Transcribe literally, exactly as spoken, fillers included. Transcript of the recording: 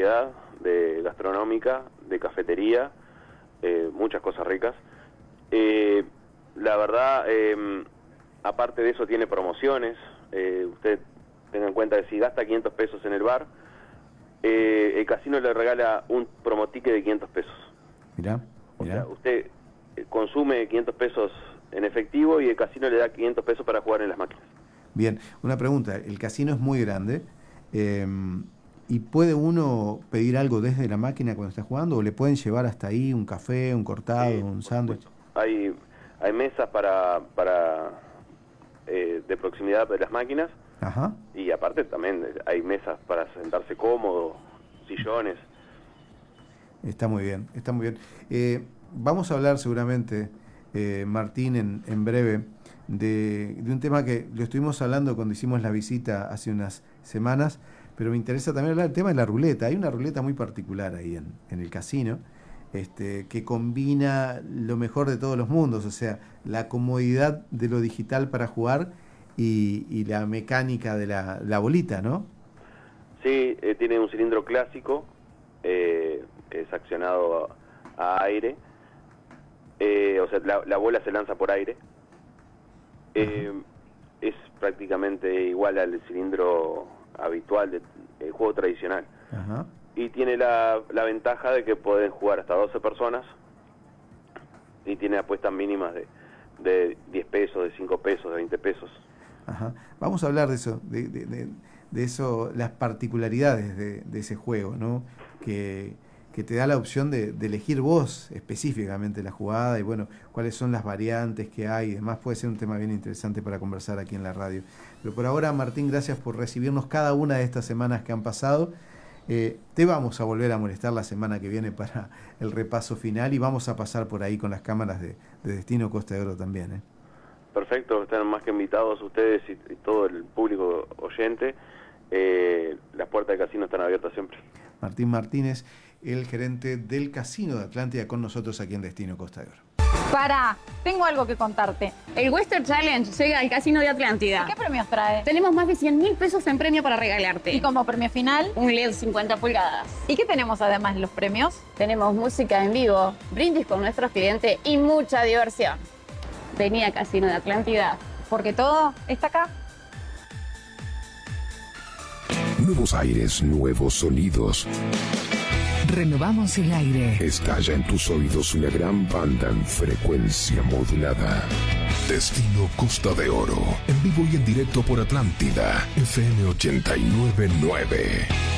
variedad de gastronómica, de cafetería, eh, muchas cosas ricas. Eh, la verdad, eh, aparte de eso tiene promociones. Eh, usted tenga en cuenta que si gasta quinientos pesos en el bar, eh, el casino le regala un promotique de quinientos pesos. Mirá, mirá. O sea, usted consume quinientos pesos en efectivo y el casino le da quinientos pesos para jugar en las máquinas. Bien, una pregunta. El casino es muy grande. Eh, ¿Y puede uno pedir algo desde la máquina cuando está jugando? ¿O le pueden llevar hasta ahí un café, un cortado, Sí, un sándwich? Hay, hay mesas para, para eh, de proximidad de las máquinas. Ajá. Y aparte también hay mesas para sentarse cómodo, sillones. Está muy bien, está muy bien. Eh, vamos a hablar seguramente, eh, Martín, en, en breve, de, de un tema que lo estuvimos hablando cuando hicimos la visita hace unas semanas, pero me interesa también hablar del tema de la ruleta. Hay una ruleta muy particular ahí en, en el casino, este, que combina lo mejor de todos los mundos, o sea, la comodidad de lo digital para jugar y, y la mecánica de la, la bolita, ¿no? Sí, eh, tiene un cilindro clásico, eh, es accionado a, a aire, eh, o sea, la, la bola se lanza por aire. Eh, es prácticamente igual al cilindro habitual del de, juego tradicional. Ajá. Y tiene la, la ventaja de que pueden jugar hasta doce personas y tiene apuestas mínimas de, de diez pesos, de cinco pesos, de veinte pesos. Ajá. Vamos a hablar de eso, de, de, de, de eso, las particularidades de, de ese juego, ¿no? Que, que te da la opción de, de elegir vos específicamente la jugada y bueno, cuáles son las variantes que hay y demás. Puede ser un tema bien interesante para conversar aquí en la radio. Pero por ahora, Martín, gracias por recibirnos cada una de estas semanas que han pasado. Eh, te vamos a volver a molestar la semana que viene para el repaso final y vamos a pasar por ahí con las cámaras de, de Destino Costa de Oro también, ¿eh? Perfecto, están más que invitados ustedes y, y todo el público oyente. Eh, las puertas del casino están abiertas siempre. Martín Martínez, el gerente del Casino de Atlántida, con nosotros aquí en Destino Costa de Oro. Para, tengo algo que contarte. El Western Challenge llega al Casino de Atlántida. ¿Y qué premios trae? Tenemos más de cien mil pesos en premio para regalarte. ¿Y como premio final? Un L E D cincuenta pulgadas. ¿Y qué tenemos además de los premios? Tenemos música en vivo, brindis con nuestros clientes y mucha diversión. Vení a Casino de Atlántida. Porque todo está acá. Nuevos aires, nuevos sonidos. Renovamos el aire. Estalla en tus oídos una gran banda en frecuencia modulada. Destino Costa de Oro. En vivo y en directo por Atlántida. F M ochenta y nueve punto nueve.